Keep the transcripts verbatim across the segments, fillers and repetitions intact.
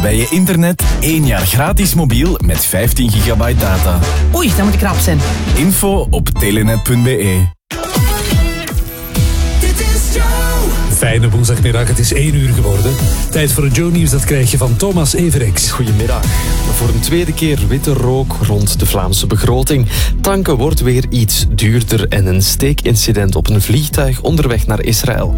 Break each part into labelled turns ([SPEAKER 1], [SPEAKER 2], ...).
[SPEAKER 1] bij je internet één jaar gratis mobiel met vijftien gigabyte data.
[SPEAKER 2] Oei, dat moet ik rap zijn.
[SPEAKER 1] Info op telenet punt be.
[SPEAKER 3] Fijne woensdagmiddag, het is één uur geworden. Tijd voor het Joe-nieuws, dat krijg je van Thomas Everix.
[SPEAKER 4] Goedemiddag. Voor een tweede keer witte rook rond de Vlaamse begroting. Tanken wordt weer iets duurder en een steekincident op een vliegtuig onderweg naar Israël.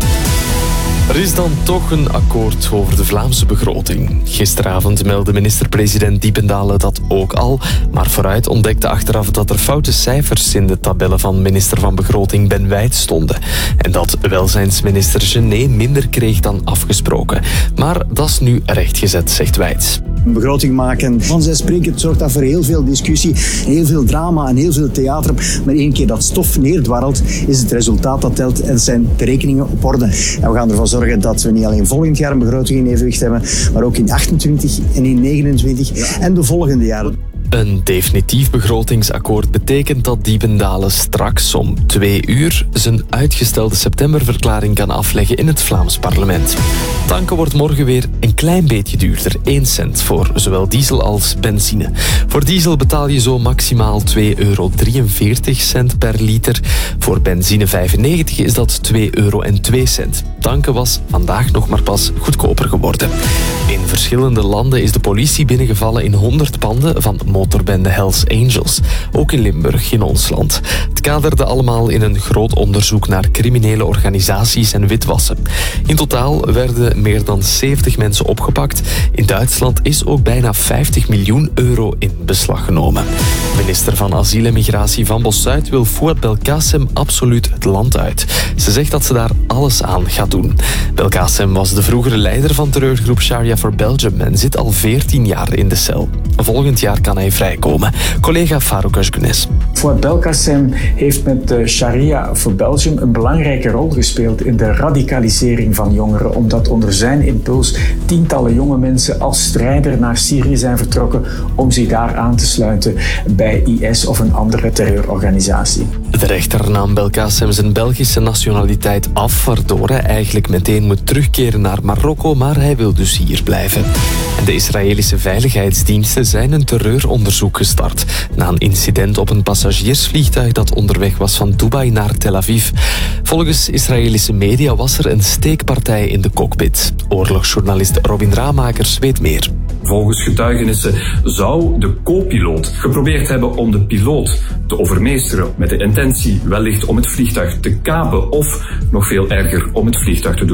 [SPEAKER 4] Er is dan toch een akkoord over de Vlaamse begroting. Gisteravond meldde minister-president Diependaele dat ook al, maar vooruit ontdekte achteraf dat er foute cijfers in de tabellen van minister van Begroting Ben Wijt stonden. En dat welzijnsminister Gené minder kreeg dan afgesproken. Maar dat is nu rechtgezet, zegt Wijt.
[SPEAKER 5] Een begroting maken, vanzelfsprekend zorgt dat voor heel veel discussie, heel veel drama en heel veel theater. Maar één keer dat stof neerdwarrelt, is het resultaat dat telt en zijn de rekeningen op orde. En we gaan ervoor zorgen dat we niet alleen volgend jaar een begroting in evenwicht hebben, maar ook in achtentwintig en in negenentwintig en de volgende jaren.
[SPEAKER 4] Een definitief begrotingsakkoord betekent dat Diependaele straks om twee uur zijn uitgestelde septemberverklaring kan afleggen in het Vlaams parlement. Tanken wordt morgen weer een klein beetje duurder, één cent voor zowel diesel als benzine. Voor diesel betaal je zo maximaal twee euro drieënveertig per liter. Voor benzine vijfennegentig is dat twee euro en twee cent. Tanken was vandaag nog maar pas goedkoper geworden. In verschillende landen is de politie binnengevallen in honderd panden van motorbende Hells Angels. Ook in Limburg, in ons land. Het kaderde allemaal in een groot onderzoek naar criminele organisaties en witwassen. In totaal werden meer dan zeventig mensen opgepakt. In Duitsland is ook bijna vijftig miljoen euro in beslag genomen. Minister van Asiel en Migratie van Bossuit wil Fouad Belkacem absoluut het land uit. Ze zegt dat ze daar alles aan gaat doen. Belkacem was de vroegere leider van terreurgroep Sharia for Belgium en zit al veertien jaar in de cel. Volgend jaar kan hij vrijkomen. Collega Farouk Ashgunes.
[SPEAKER 6] Fouad Belkacem heeft met de Sharia for Belgium een belangrijke rol gespeeld in de radicalisering van jongeren, omdat onder zijn impuls tientallen jonge mensen als strijder naar Syrië zijn vertrokken om zich daar aan te sluiten bij I S of een andere terreurorganisatie.
[SPEAKER 4] De rechter nam Belkacem zijn Belgische nationaliteit af, waardoor hij eigenlijk meteen moet terugkeren naar Marokko, maar hij wil dus hier blijven. De Israëlische veiligheidsdiensten zijn een terreuronderzoek gestart na een incident op een passagiersvliegtuig dat onderweg was van Dubai naar Tel Aviv. Volgens Israëlische media was er een steekpartij in de cockpit. Oorlogsjournalist Robin Ramakers weet meer.
[SPEAKER 7] Volgens getuigenissen zou de co-piloot geprobeerd hebben om de piloot te overmeesteren met de intentie wellicht om het vliegtuig te kapen of nog veel erger om het vliegtuig te doen